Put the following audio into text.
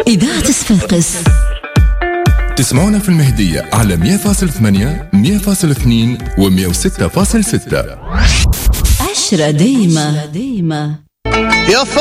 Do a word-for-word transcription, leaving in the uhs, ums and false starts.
إذاعة صفاقس. تسمعونا في المهدية على مية فاصلة ثمانية مية فاصلة اثنين و مية وستة فاصلة ستة. عشرة دايمة.